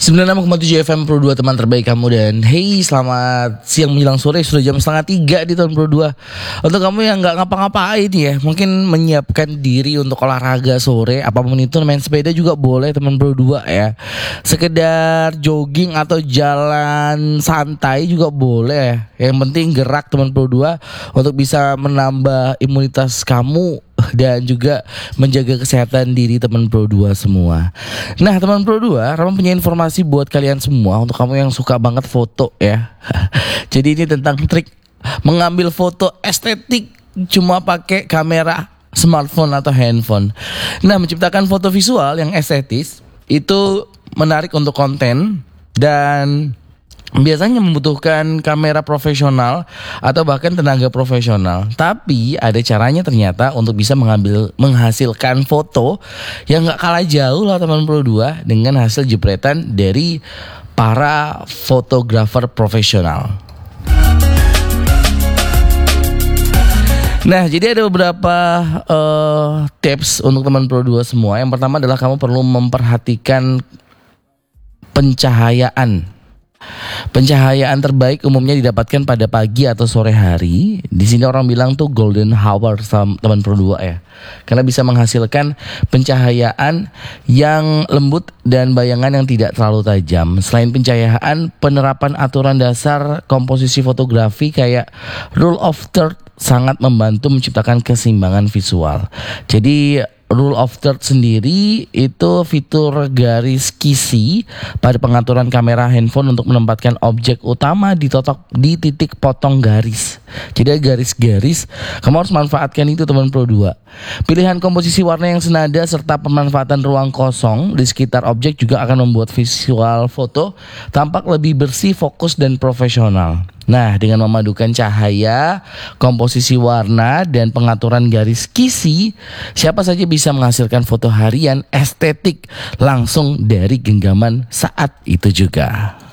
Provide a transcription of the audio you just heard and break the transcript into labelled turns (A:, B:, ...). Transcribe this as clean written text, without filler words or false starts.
A: 96,7 FM Pro 2, teman terbaik kamu. Dan hey, selamat siang menjelang sore. Sudah jam 2:30 di tahun Pro 2. Untuk kamu yang gak ngapa-ngapain ya, mungkin menyiapkan diri untuk olahraga sore, apapun itu, main sepeda juga boleh teman Pro 2 ya. Sekedar jogging atau jalan santai juga boleh. Yang penting gerak teman Pro 2 untuk bisa menambah imunitas kamu dan juga menjaga kesehatan diri teman Pro 2 semua. Nah teman Pro 2, Rama punya informasi buat kalian semua. Untuk kamu yang suka banget foto ya. Jadi ini tentang trik mengambil foto estetik cuma pakai kamera smartphone atau handphone. Nah, menciptakan foto visual yang estetis itu menarik untuk konten dan biasanya membutuhkan kamera profesional atau bahkan tenaga profesional. Tapi ada caranya ternyata untuk bisa menghasilkan foto yang gak kalah jauh lah teman Pro 2 dengan hasil jepretan dari para fotografer profesional. Nah, jadi ada beberapa tips untuk teman Pro 2 semua. Yang pertama adalah kamu perlu memperhatikan pencahayaan. Pencahayaan terbaik umumnya didapatkan pada pagi atau sore hari. Di sini orang bilang tuh golden hour teman Pro 2 ya. Karena bisa menghasilkan pencahayaan yang lembut dan bayangan yang tidak terlalu tajam. Selain pencahayaan, penerapan aturan dasar komposisi fotografi kayak rule of third sangat membantu menciptakan keseimbangan visual. Jadi rule of third sendiri itu fitur garis kisi pada pengaturan kamera handphone untuk menempatkan objek utama di titik potong garis. Jadi garis-garis, kamu harus manfaatkan itu teman Pro 2. Pilihan komposisi warna yang senada serta pemanfaatan ruang kosong di sekitar objek juga akan membuat visual foto tampak lebih bersih, fokus dan profesional. Nah, dengan memadukan cahaya, komposisi warna, dan pengaturan garis kisi, siapa saja bisa menghasilkan foto harian estetik langsung dari genggaman saat itu juga.